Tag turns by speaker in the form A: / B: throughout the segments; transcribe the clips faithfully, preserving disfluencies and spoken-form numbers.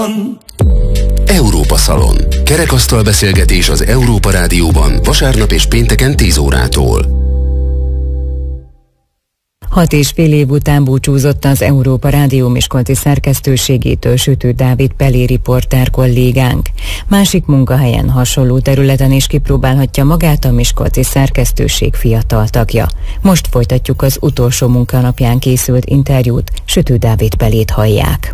A: Európa Szalon. Kerekasztal beszélgetés az Európa Rádióban vasárnap és pénteken tíz órától.
B: Hat és fél év után búcsúzott az Európa Rádió miskolci szerkesztőségétől Sütő Dávid Pelé riporter kollégánk. Másik munkahelyen, hasonló területen is kipróbálhatja magát a miskolci szerkesztőség fiatal tagja. Most folytatjuk az utolsó munkanapján készült interjút, Sütő Dávid Pelét hallják.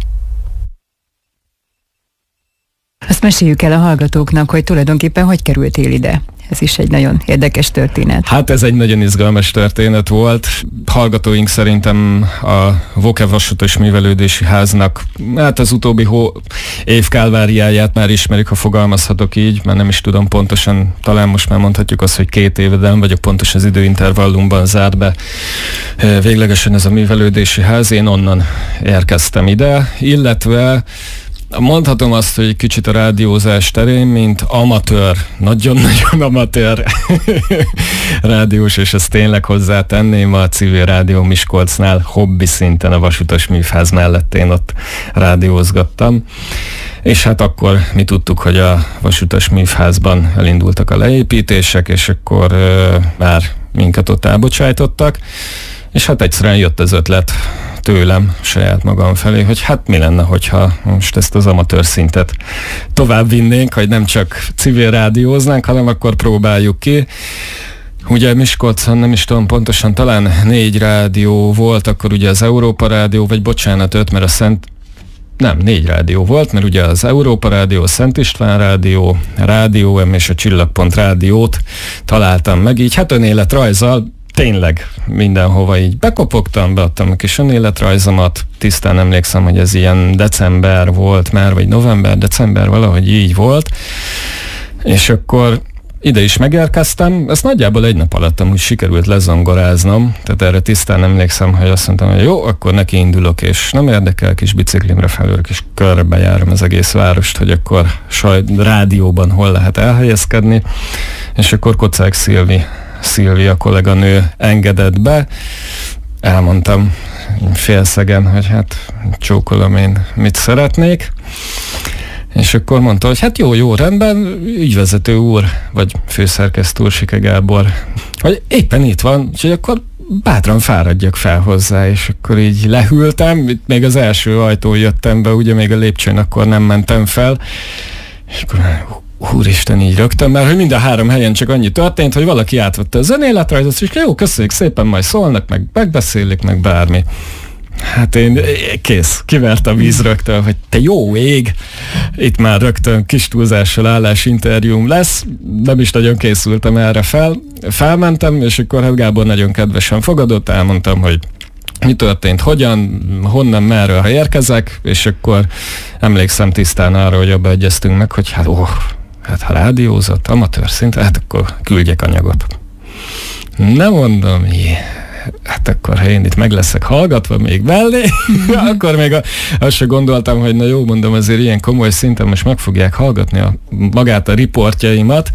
B: Azt meséljük el a hallgatóknak, hogy tulajdonképpen hogy kerültél ide. Ez is egy nagyon érdekes történet.
C: Hát ez egy nagyon izgalmas történet volt. Hallgatóink szerintem a Voke Vasútos Művelődési Háznak hát az utóbbi hó év kálváriáját már ismerik, ha fogalmazhatok így, mert nem is tudom pontosan, talán most már mondhatjuk azt, hogy két éve, de nem vagyok pontos az időintervallumban zárt be véglegesen ez a művelődési ház. Én onnan érkeztem ide, illetve mondhatom azt, hogy egy kicsit a rádiózás terén, mint amatőr, nagyon-nagyon amatőr rádiós, és ezt tényleg hozzátenném, a Civil Rádió Miskolcnál hobbi szinten a Vasútos Művház mellett én ott rádiózgattam. És hát akkor mi tudtuk, hogy a Vasútos Művházban elindultak a leépítések, és akkor uh, már minket ott elbocsájtottak, és hát egyszerűen jött az ötlet tőlem, saját magam felé, hogy hát mi lenne, hogyha most ezt az amatőr szintet tovább vinnénk, hogy nem csak civil rádióznánk, hanem akkor próbáljuk ki. Ugye Miskolcon, nem is tudom pontosan, talán négy rádió volt, akkor ugye az Európa Rádió, vagy bocsánat, öt, mert a Szent Nem, négy rádió volt, mert ugye az Európa Rádió, a Szent István Rádió, a Rádió M és a Csillagpont Rádiót találtam meg, így hát önéletrajzzal tényleg mindenhova így bekopogtam, beadtam a kis önéletrajzomat, tisztán emlékszem, hogy ez ilyen december volt már, vagy november, december, valahogy így volt, és akkor ide is megérkeztem, ezt nagyjából egy nap alatt amúgy sikerült lezongoráznom, tehát erre tisztán emlékszem, hogy azt mondtam, hogy jó, akkor neki indulok, és nem érdekel, kis biciklimre felülök, és körbejárom az egész várost, hogy akkor saj, rádióban hol lehet elhelyezkedni, és akkor Kocák Szilvi Szilvia kolléganő engedett be, elmondtam félszegen, hogy hát csókolom én mit szeretnék, és akkor mondta, hogy hát jó, jó, rendben, ügyvezető úr, vagy főszerkesztő úr, Sike Gábor, hogy éppen itt van, úgyhogy akkor bátran fáradjak fel hozzá, és akkor így lehűltem, itt még az első ajtón jöttem be, ugye még a lépcsőn akkor nem mentem fel, és akkor úristen, így rögtön, mert hogy mind a három helyen csak annyi történt, hogy valaki átvette az önéletrajzot, és jó, köszönjük szépen, majd szólnak, meg megbeszélik, meg bármi. Hát én kész, kivert a víz rögtön, hogy te jó ég, itt már rögtön kis túlzással állásinterjúm lesz, nem is nagyon készültem erre fel. Felmentem, és akkor hát Gábor nagyon kedvesen fogadott, elmondtam, hogy mi történt, hogyan, honnan, merről, ha érkezek, és akkor emlékszem tisztán arra, hogy abba egyeztünk meg, hogy hát ó, hát ha rádiózott, amatőr szinten, hát akkor küldjek anyagot. Nem mondom, jé. Hát akkor, ha én itt meg leszek hallgatva még mellé, akkor még a, azt se gondoltam, hogy na jó, mondom, azért ilyen komoly szinten most meg fogják hallgatni a, magát a riportjaimat,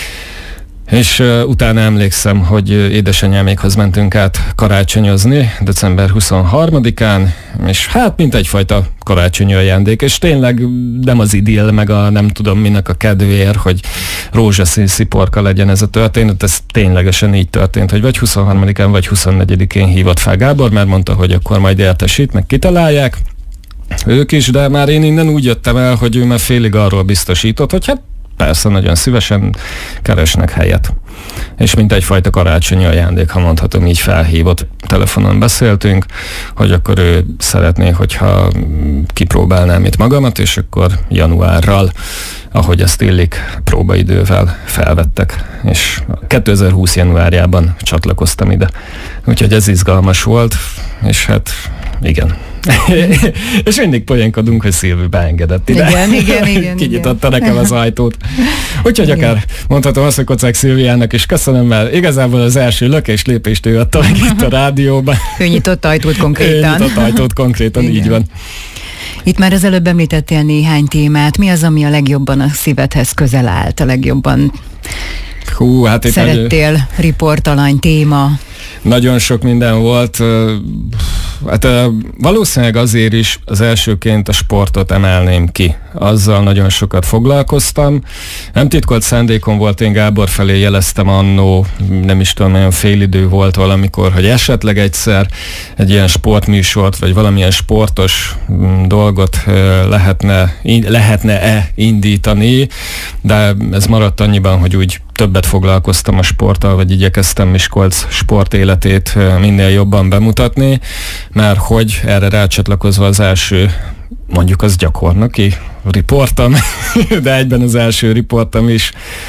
C: és uh, utána emlékszem, hogy édesanyámékhoz mentünk át karácsonyozni december huszonharmadikán, és hát mint egyfajta karácsonyi ajándék, és tényleg nem az idill, meg a nem tudom minek a kedvéért, hogy rózsaszín sziporka legyen ez a történet, ez ténylegesen így történt, hogy vagy huszonharmadikán, vagy huszonnegyedikén hívott fel Gábor, mert mondta, hogy akkor majd értesít, meg kitalálják, ők is, de már én innen úgy jöttem el, hogy ő már félig arról biztosított, hogy hát persze, nagyon szívesen keresnek helyet. És mint egyfajta karácsonyi ajándék, ha mondhatom, így felhívott, telefonon beszéltünk, hogy akkor ő szeretné, hogyha kipróbálnám itt magamat, és akkor januárral, ahogy ezt illik, próbaidővel felvettek, és kétezer-húsz januárjában csatlakoztam ide. Úgyhogy ez izgalmas volt, és hát igen. És mindig poénkodunk, hogy Szilvi beengedett ide.
B: Igen, igen, igen.
C: Kinyitotta igen. nekem az ajtót. Úgyhogy igen. akár mondhatom azt, hogy Kocák Szilviának is köszönöm, mert igazából az első lökés lépést ő adta meg itt a rádióban.
B: Ő nyitott ajtót konkrétan.
C: Ő nyitott ajtót konkrétan, igen. Így van.
B: Itt már az előbb említettél néhány témát. Mi az, ami a legjobban a szívedhez közel állt, a legjobban
C: Hú, hát
B: szerettél, egy... riportalany, téma?
C: Nagyon sok minden volt. Hát valószínűleg azért is az elsőként a sportot emelném ki. Azzal nagyon sokat foglalkoztam. Nem titkolt szándékom volt, én Gábor felé jeleztem annó, nem is tudom, olyan félidő volt valamikor, hogy esetleg egyszer egy ilyen sportműsort, vagy valamilyen sportos dolgot lehetne, lehetne-e indítani, de ez maradt annyiban, hogy úgy többet foglalkoztam a sporttal, vagy igyekeztem Miskolc sportéletét minél jobban bemutatni, mert hogy erre rácsatlakozva az első, mondjuk az gyakornoki riportom, de egyben az első riportom is,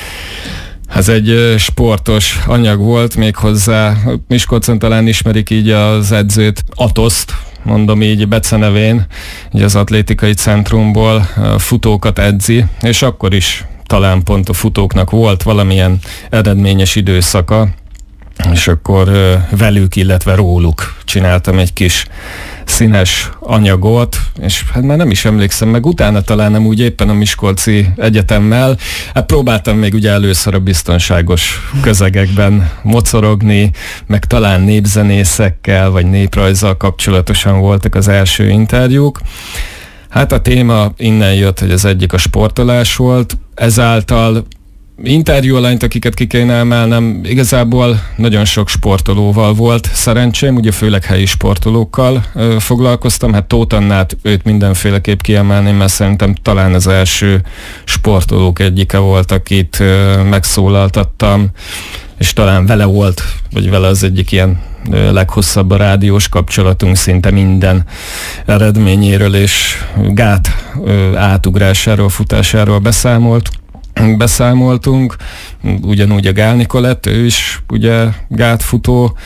C: ez egy sportos anyag volt, méghozzá Miskolcon talán ismerik így az edzőt, Atoszt, mondom így becenevén, így az atlétikai centrumból futókat edzi, és akkor is talán pont a futóknak volt valamilyen eredményes időszaka, és akkor velük, illetve róluk csináltam egy kis színes anyagot, és hát már nem is emlékszem, meg utána talán nem úgy éppen a Miskolci Egyetemmel, hát próbáltam még ugye először a biztonságos közegekben mocorogni, meg talán népzenészekkel, vagy néprajzzal kapcsolatosan voltak az első interjúk. Hát a téma innen jött, hogy az egyik a sportolás volt, ezáltal interjúalányt, akiket ki kéne emelnem, igazából nagyon sok sportolóval volt szerencsém, ugye főleg helyi sportolókkal ö, foglalkoztam, hát Tóth Annát, őt mindenféleképp kiemelném, mert szerintem talán az első sportolók egyike volt, akit ö, megszólaltattam, és talán vele volt, vagy vele az egyik ilyen ö, leghosszabb a rádiós kapcsolatunk, szinte minden eredményéről és gát ö, átugrásáról, futásáról beszámolt. beszámoltunk, ugyanúgy a Gál Nikolett, ő is ugye gátfutó,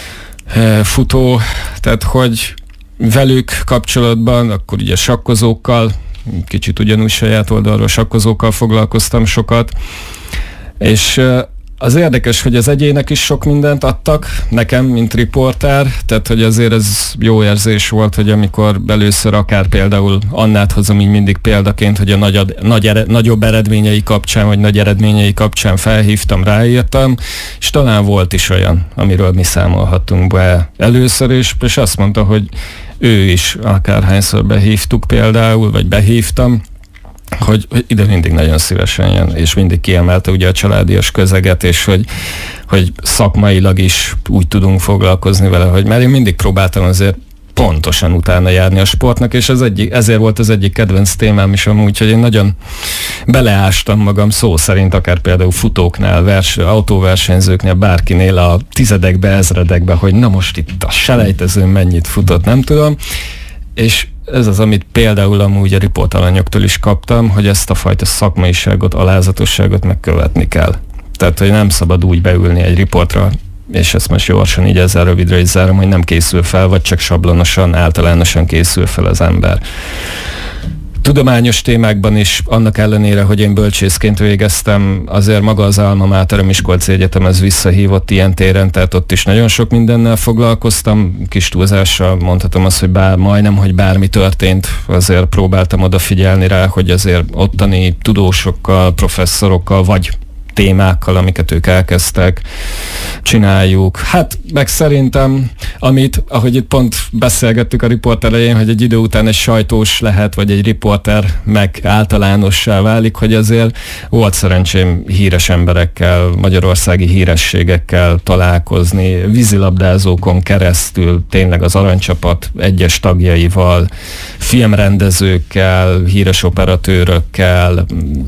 C: futó, tehát hogy velük kapcsolatban, akkor ugye sakkozókkal, kicsit ugyanúgy saját oldalról sakkozókkal foglalkoztam sokat, és az érdekes, hogy az egyének is sok mindent adtak nekem, mint riporter, tehát hogy azért ez jó érzés volt, hogy amikor először akár például Annát hozom így mindig példaként, hogy a nagy, nagy ered, nagyobb eredményei kapcsán, vagy nagy eredményei kapcsán felhívtam, ráírtam, és talán volt is olyan, amiről mi számolhattunk be először is, és azt mondta, hogy ő is akárhányszor behívtuk például, vagy behívtam, hogy, hogy ide mindig nagyon szívesen jön, és mindig kiemelte ugye a családias közeget, és hogy, hogy szakmailag is úgy tudunk foglalkozni vele, hogy mert én mindig próbáltam azért pontosan utána járni a sportnak, és az egyik, ezért volt az egyik kedvenc témám is amúgy, hogy én nagyon beleástam magam szó szerint, akár például futóknál, vers, autóversenyzőknél, bárkinél a tizedekbe, ezredekbe, hogy na most itt a selejtezőn mennyit futott, nem tudom, és ez az, amit például amúgy a riportalanyoktól is kaptam, hogy ezt a fajta szakmaiságot, alázatosságot megkövetni kell. Tehát, hogy nem szabad úgy beülni egy riportra, és ezt most gyorsan így ezzel rövidre is zárom, hogy nem készül fel, vagy csak sablonosan, általánosan készül fel az ember. Tudományos témákban is, annak ellenére, hogy én bölcsészként végeztem, azért maga az alma mater, a Miskolci Egyetem, ez visszahívott ilyen téren, tehát ott is nagyon sok mindennel foglalkoztam, kis túlzással mondhatom azt, hogy bár, majdnem, hogy bármi történt, azért próbáltam odafigyelni rá, hogy azért ottani tudósokkal, professzorokkal, vagy témákkal, amiket ők elkezdtek, csináljuk. Hát meg szerintem, amit, ahogy itt pont beszélgettük a riport elején, hogy egy idő után egy sajtós lehet, vagy egy riporter meg általánossá válik, hogy azért volt szerencsém híres emberekkel, magyarországi hírességekkel találkozni, vízilabdázókon keresztül, tényleg az Aranycsapat egyes tagjaival, filmrendezőkkel, híres operatőrökkel,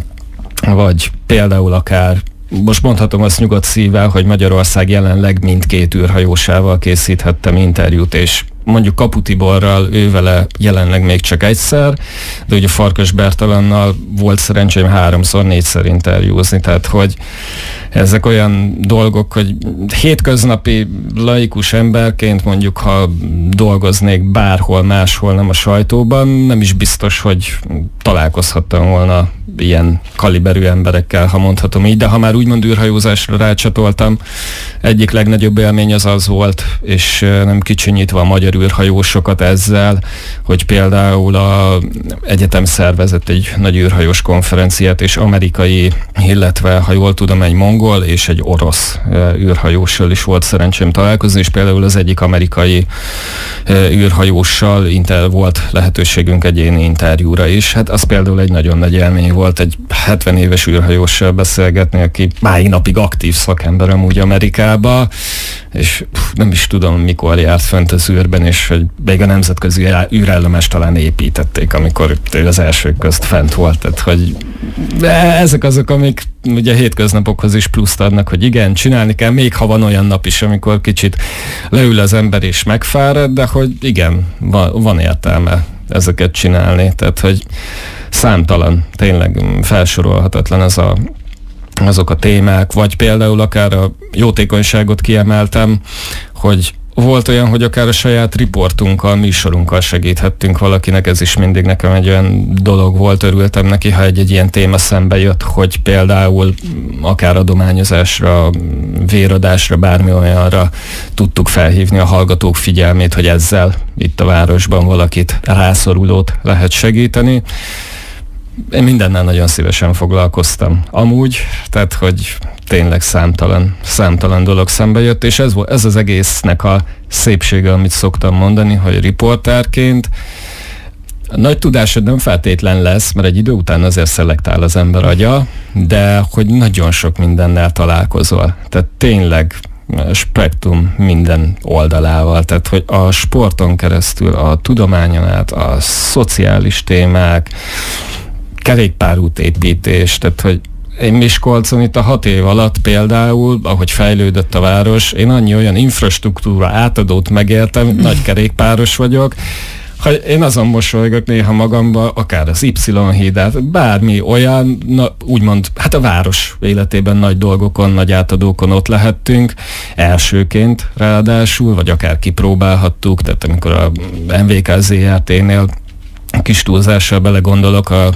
C: vagy például akár, most mondhatom azt nyugodt szívvel, hogy Magyarország jelenleg mindkét űrhajósával készíthettem interjút, és mondjuk Kapu Tiborral, ővele jelenleg még csak egyszer, de ugye Farkas Bertalannal volt szerencsém háromszor, négyszer interjúzni, tehát hogy ezek olyan dolgok, hogy hétköznapi laikus emberként mondjuk, ha dolgoznék bárhol máshol, nem a sajtóban, nem is biztos, hogy találkozhattam volna ilyen kaliberű emberekkel, ha mondhatom így, de ha már úgymond űrhajózásra rácsatoltam, egyik legnagyobb élmény az az volt, és nem kicsinyítve a magyar űrhajósokat ezzel, hogy például a egyetem szervezett egy nagy űrhajós konferenciát, és amerikai, illetve ha jól tudom, egy mongol és egy orosz űrhajóssal is volt szerencsém találkozni, és például az egyik amerikai űrhajóssal inter volt lehetőségünk egyéni interjúra is. Hát az például egy nagyon nagy élmény volt, egy hetven éves űrhajóssal beszélgetni, aki máig napig aktív szakember amúgy Amerikába, és pff, nem is tudom, mikor járt fönt az űrben, és hogy még a nemzetközi űrállomást talán építették, amikor az elsők közt fent volt. Tehát, hogy ezek azok, amik ugye hétköznapokhoz is pluszt adnak, hogy igen, csinálni kell, még ha van olyan nap is, amikor kicsit leül az ember és megfárad, de hogy igen, van, van értelme ezeket csinálni. Tehát, hogy számtalan, tényleg felsorolhatatlan az a azok a témák, vagy például akár a jótékonyságot kiemeltem, hogy volt olyan, hogy akár a saját riportunkkal, műsorunkkal segíthettünk valakinek, ez is mindig nekem egy olyan dolog volt, örültem neki, ha egy, egy ilyen téma szembe jött, hogy például akár adományozásra, véradásra, bármi olyanra tudtuk felhívni a hallgatók figyelmét, hogy ezzel itt a városban valakit rászorulót lehet segíteni. Én mindennel nagyon szívesen foglalkoztam. Amúgy, tehát, hogy tényleg számtalan, számtalan dolog szembe jött, és ez, ez az egésznek a szépsége, amit szoktam mondani, hogy riportárként nagy tudásod nem feltétlen lesz, mert egy idő után azért szelektál az ember agya, de hogy nagyon sok mindennel találkozol. Tehát tényleg spektrum minden oldalával, tehát hogy a sporton keresztül, a tudományon át, a szociális témák, kerékpárútépítés, tehát hogy én Miskolcon itt a hat év alatt például, ahogy fejlődött a város, én annyi olyan infrastruktúra átadót megéltem, nagy kerékpáros vagyok, hogy én azon mosolygok néha magamba, akár az Y-hídát, bármi olyan, na, úgymond, hát a város életében nagy dolgokon, nagy átadókon ott lehettünk, elsőként ráadásul, vagy akár kipróbálhattuk, tehát amikor a em vé ká zé er té-nél kis túlzással belegondolok, a,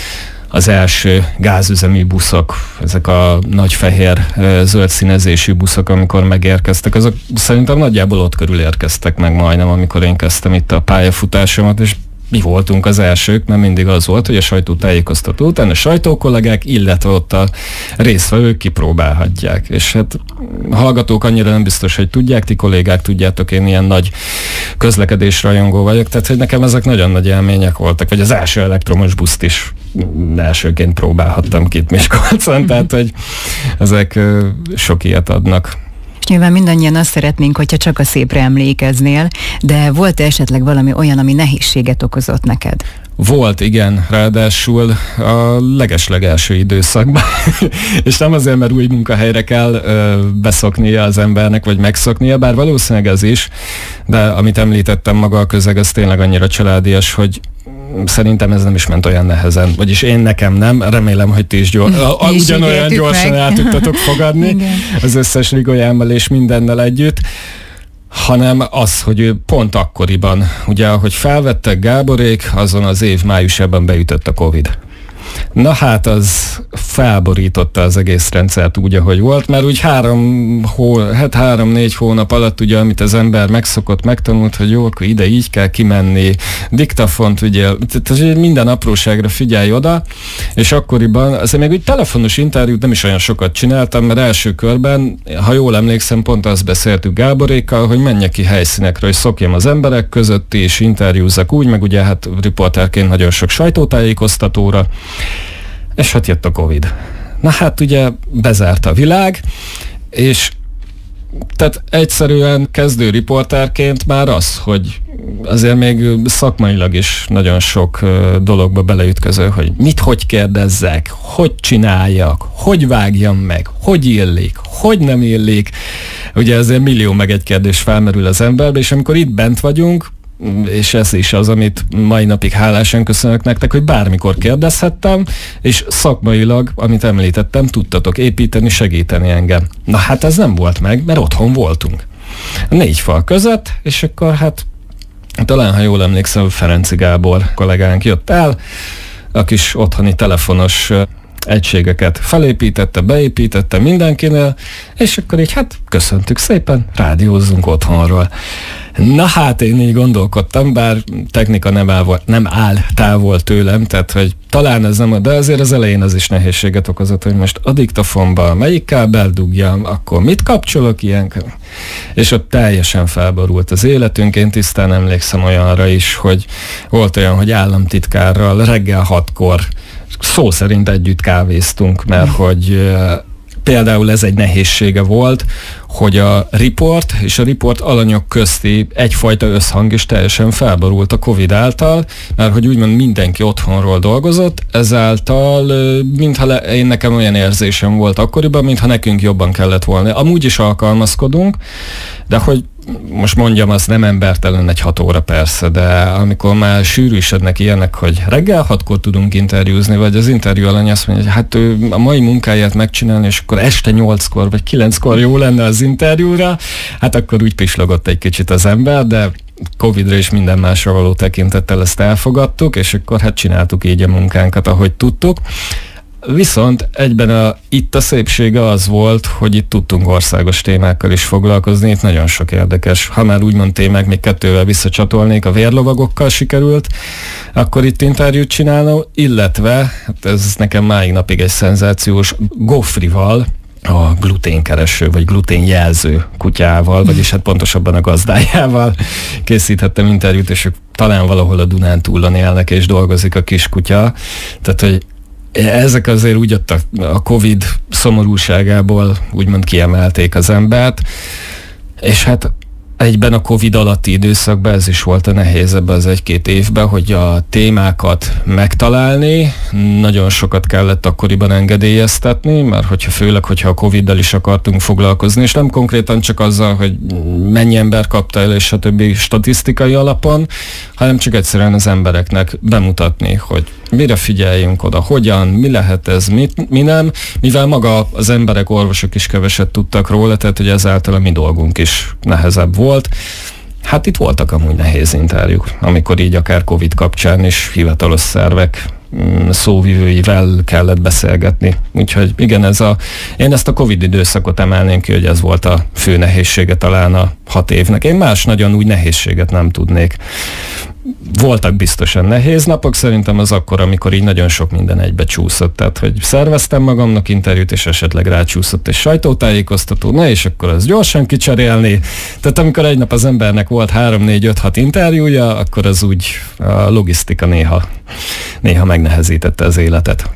C: az első gázüzemű buszok, ezek a nagy fehér zöld színezésű buszok, amikor megérkeztek, azok szerintem nagyjából ott körül érkeztek meg majdnem, amikor én kezdtem itt a pályafutásomat, és mi voltunk az elsők, mert mindig az volt, hogy a sajtótájékoztató után a sajtókollégák, illetve ott a résztvevők kipróbálhatják. És hát a hallgatók annyira nem biztos, hogy tudják, ti kollégák tudjátok, én ilyen nagy közlekedésrajongó vagyok, tehát hogy nekem ezek nagyon nagy élmények voltak, vagy az első elektromos buszt is elsőként próbálhattam ki itt Miskolcon, tehát hogy ezek sok ilyet adnak.
B: Nyilván mindannyian azt szeretnénk, hogyha csak a szépre emlékeznél, de volt-e esetleg valami olyan, ami nehézséget okozott neked?
C: Volt, igen, ráadásul a legeslegelső időszakban, és nem azért, mert új munkahelyre kell ö, beszoknia az embernek, vagy megszoknia, bár valószínűleg ez is, de amit említettem, maga a közeg, az tényleg annyira családias, hogy szerintem ez nem is ment olyan nehezen, vagyis én nekem nem, remélem, hogy ti is gyors, a, ugyanolyan gyorsan meg el tudtatok fogadni az összes rigolyámmal és mindennel együtt, hanem az, hogy ő pont akkoriban, ugye ahogy felvettek Gáborék, azon az év májusában beütött a Covid. Na hát az felborította az egész rendszert úgy, ahogy volt, mert úgy három, hó, hát három-négy hónap alatt ugye, amit az ember megszokott, megtanult, hogy jó, akkor ide így kell kimenni, diktafont ugye, tehát minden apróságra figyelj oda, és akkoriban, azért még úgy telefonos interjút nem is olyan sokat csináltam, mert első körben, ha jól emlékszem, pont azt beszéltük Gáborékkal, hogy menjek ki helyszínekre, hogy szokjam az emberek között, és interjúzzak úgy, meg ugye hát riporterként nagyon sok sajtótájékoztatóra, és hát jött a Covid. Na hát ugye bezárt a világ, és tehát egyszerűen kezdő riportárként már az, hogy azért még szakmailag is nagyon sok dologba beleütköző, hogy mit, hogy kérdezzek, hogy csináljak, hogy vágjam meg, hogy illik, hogy nem illik. Ugye ezért millió meg egy kérdés felmerül az emberbe, és amikor itt bent vagyunk, és ez is az, amit mai napig hálásan köszönök nektek, hogy bármikor kérdezhettem, és szakmailag, amit említettem, tudtatok építeni, segíteni engem. Na hát ez nem volt meg, mert otthon voltunk. Négy fal között, és akkor hát talán, ha jól emlékszem, Ferenci Gábor kollégánk jött el, a kis otthoni telefonos egységeket felépítette, beépítette mindenkinél, és akkor így hát köszöntük szépen, rádiózzunk otthonról. Na hát én így gondolkodtam, bár technika nem áll, nem áll távol tőlem, tehát hogy talán ez nem, de azért az elején az is nehézséget okozott, hogy most a diktafonba melyik kábel dugjam, akkor mit kapcsolok ilyenkor? És ott teljesen felborult az életünk. Én tisztán emlékszem olyanra is, hogy volt olyan, hogy államtitkárral reggel hatkor szó szerint együtt kávéztunk, mert hogy például ez egy nehézsége volt, hogy a riport és a riport alanyok közti egyfajta összhang is teljesen felborult a Covid által, mert hogy úgymond mindenki otthonról dolgozott, ezáltal mintha le, én nekem olyan érzésem volt akkoriban, mintha nekünk jobban kellett volna. Amúgy is alkalmazkodunk, de hogy most mondjam, az nem embertelen egy hat óra persze, de amikor már sűrűsödnek ilyenek, hogy reggel hatkor tudunk interjúzni, vagy az interjú alany azt mondja, hogy hát ő a mai munkáját megcsinálni, és akkor este nyolckor vagy kilenckor jó lenne az interjúra, hát akkor úgy pislogott egy kicsit az ember, de Covidra és minden másra való tekintettel ezt elfogadtuk, és akkor hát csináltuk így a munkánkat, ahogy tudtuk. Viszont egyben a, itt a szépsége az volt, hogy itt tudtunk országos témákkal is foglalkozni, itt nagyon sok érdekes, ha már úgymond témák, még kettővel visszacsatolnék, a vérlovagokkal sikerült, akkor itt interjút csinálnom, illetve, hát ez nekem máig napig egy szenzációs, Gofrival, a gluténkereső, vagy gluténjelző kutyával, vagyis hát pontosabban a gazdájával készíthettem interjút, és ők talán valahol a Dunántúlon élnek, és dolgozik a kiskutya, tehát, hogy ezek azért úgy ott a, a Covid szomorúságából úgymond kiemelték az embert, és hát egyben a Covid alatti időszakban ez is volt a nehéz ebben az egy-két évben, hogy a témákat megtalálni, nagyon sokat kellett akkoriban engedélyeztetni, mert hogyha főleg, hogyha a Coviddal is akartunk foglalkozni, és nem konkrétan csak azzal, hogy mennyi ember kapta el, és a többi statisztikai alapon, hanem csak egyszerűen az embereknek bemutatni, hogy mire figyeljünk oda, hogyan, mi lehet ez, mit, mi nem, mivel maga az emberek, orvosok is keveset tudtak róla, tehát hogy ezáltal a mi dolgunk is nehezebb volt. Hát itt voltak amúgy nehéz interjúk, amikor így akár Covid kapcsán is hivatalos szervek szóvivőivel kellett beszélgetni. Úgyhogy igen, ez a, én ezt a Covid időszakot emelném ki, hogy ez volt a fő nehézsége talán a hat évnek. Én más nagyon úgy nehézséget nem tudnék. Voltak biztosan nehéz napok, szerintem az akkor, amikor így nagyon sok minden egybe csúszott. Tehát, hogy szerveztem magamnak interjút, és esetleg rácsúszott egy sajtótájékoztató, na és akkor az gyorsan kicserélni. Tehát amikor egy nap az embernek volt három, négy, öt, hat interjúja, akkor az úgy a logisztika néha, néha megnehezítette az életet.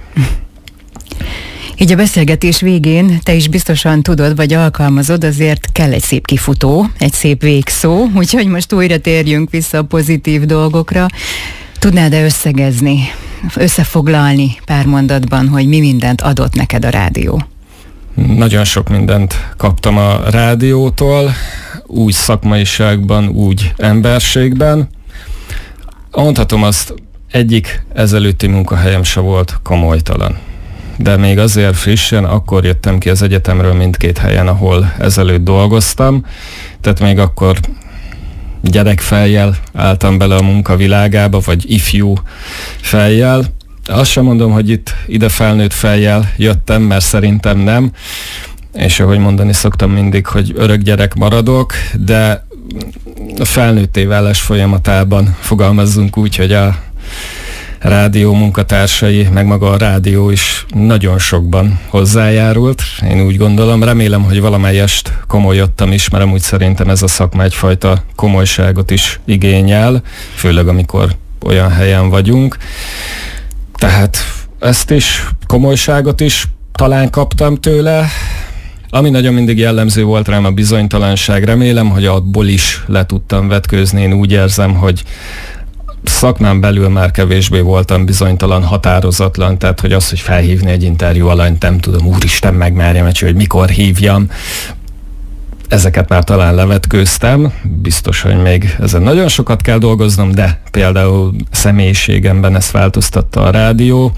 B: Így a beszélgetés végén te is biztosan tudod, vagy alkalmazod, azért kell egy szép kifutó, egy szép végszó, úgyhogy most újra térjünk vissza a pozitív dolgokra. Tudnád-e összegezni, összefoglalni pár mondatban, hogy mi mindent adott neked a rádió?
C: Nagyon sok mindent kaptam a rádiótól, úgy szakmaiságban, úgy emberségben. Mondhatom azt, egyik ezelőtti munkahelyem se volt komolytalan. De még azért frissen, akkor jöttem ki az egyetemről mindkét helyen, ahol ezelőtt dolgoztam, tehát még akkor gyerekfejjel álltam bele a munkavilágába, vagy ifjú fejjel. Azt sem mondom, hogy itt ide felnőtt fejjel jöttem, mert szerintem nem, és ahogy mondani szoktam mindig, hogy örök gyerek maradok, de a felnőtté válás folyamatában fogalmazzunk úgy, hogy a rádió munkatársai, meg maga a rádió is nagyon sokban hozzájárult. Én úgy gondolom, remélem, hogy valamelyest komolyodtam is, mert amúgy szerintem ez a szakma egyfajta komolyságot is igényel, főleg amikor olyan helyen vagyunk. Tehát ezt is, komolyságot is talán kaptam tőle. Ami nagyon mindig jellemző volt rám, a bizonytalanság. Remélem, hogy abból is le tudtam vetkőzni. Én úgy érzem, hogy szakmán belül már kevésbé voltam bizonytalan, határozatlan, tehát hogy az, hogy felhívni egy interjú alanyt, nem tudom, úristen, megmerjem, hogy mikor hívjam. Ezeket már talán levetkőztem, biztos, hogy még ezen nagyon sokat kell dolgoznom, de például személyiségemben ezt változtatta a rádió.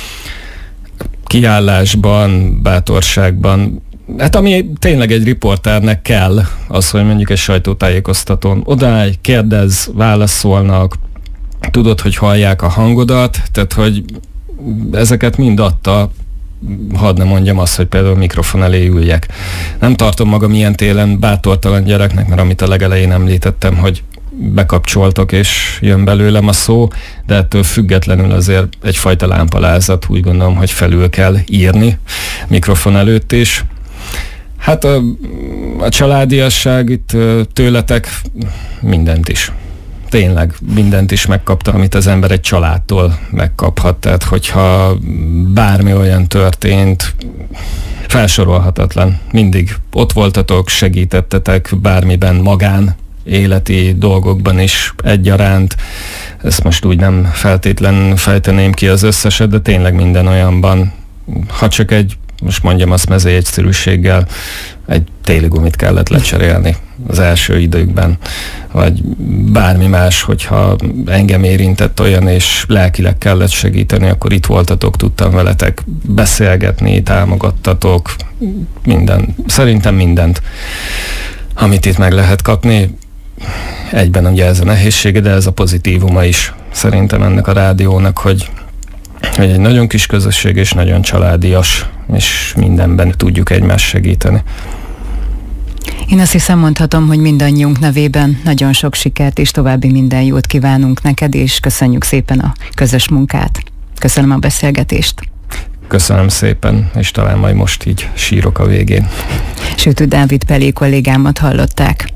C: Kiállásban, bátorságban, hát ami tényleg egy riporternek kell, az, hogy mondjuk egy sajtótájékoztatón odállj, kérdezz, válaszolnak, tudod, hogy hallják a hangodat, tehát hogy ezeket mind adta, hadd ne mondjam azt, hogy például mikrofon elé üljek. Nem tartom magam ilyen télen bátortalan gyereknek, mert amit a legelején említettem, hogy bekapcsoltok és jön belőlem a szó, de ettől függetlenül azért egyfajta lámpalázat, úgy gondolom, hogy felül kell írni mikrofon előtt is. Hát a, a családiasság itt tőletek mindent is. Tényleg mindent is megkaptam, amit az ember egy családtól megkaphat. Tehát, hogyha bármi olyan történt, felsorolhatatlan. Mindig ott voltatok, segítettetek bármiben, magán, életi dolgokban is egyaránt. Ezt most úgy nem feltétlen fejteném ki az összeset, de tényleg minden olyanban, ha csak egy, most mondjam azt mezei egyszerűséggel, egy téli gumit kellett lecserélni az első időkben, vagy bármi más, hogyha engem érintett olyan, és lelkileg kellett segíteni, akkor itt voltatok, tudtam veletek beszélgetni, támogattatok, minden, szerintem mindent, amit itt meg lehet kapni. Egyben ugye ez a nehézsége, de ez a pozitívuma is szerintem ennek a rádiónak, hogy, hogy egy nagyon kis közösség és nagyon családias, és mindenben tudjuk egymást segíteni.
B: Én azt hiszem mondhatom, hogy mindannyiunk nevében nagyon sok sikert és további minden jót kívánunk neked, és köszönjük szépen a közös munkát. Köszönöm a beszélgetést.
C: Köszönöm szépen, és talán majd most így sírok a végén.
B: Sütő Dávid Pelé kollégámat hallották.